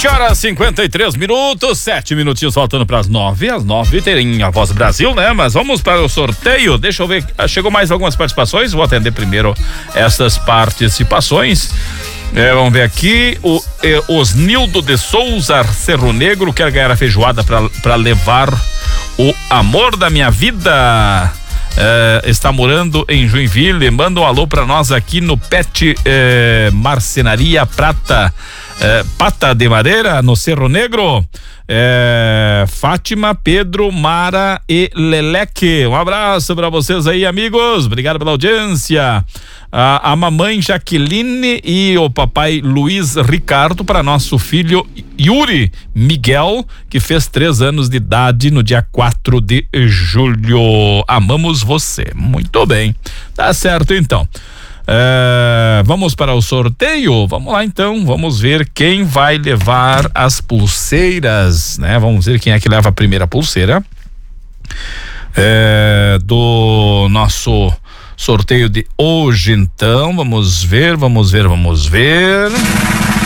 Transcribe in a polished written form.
7h53, 7 minutinhos faltando para as 9. Às 9 tem a Voz do Brasil, né? Mas vamos para o sorteio. Deixa eu ver, chegou mais algumas participações. Vou atender primeiro essas participações. Vamos ver aqui. Osnildo de Souza, Cerro Negro, quer ganhar a feijoada para levar o amor da minha vida. Está morando em Joinville. Manda um alô para nós aqui no Pet Marcenaria Prata, Pata de Madeira, no Cerro Negro. Fátima, Pedro, Mara e Leleque. Um abraço para vocês aí, amigos. Obrigado pela audiência. A mamãe Jaqueline e o papai Luiz Ricardo para nosso filho Yuri Miguel, que fez 3 anos de idade no dia 4 de julho. Amamos você. Muito bem. Tá certo, então. Vamos para o sorteio? Vamos lá, então. Vamos ver quem vai levar as pulseiras, né? Vamos ver quem é que leva a primeira pulseira do nosso sorteio de hoje. Então, vamos ver.